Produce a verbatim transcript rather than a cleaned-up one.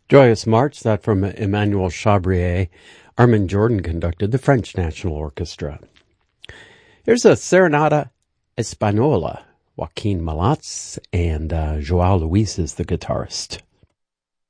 Joyous March, that from Emmanuel Chabrier. Armin Jordan conducted the French National Orchestra. Here's a Serenata Española. Joaquin Malats and uh, Joao Luis is the guitarist.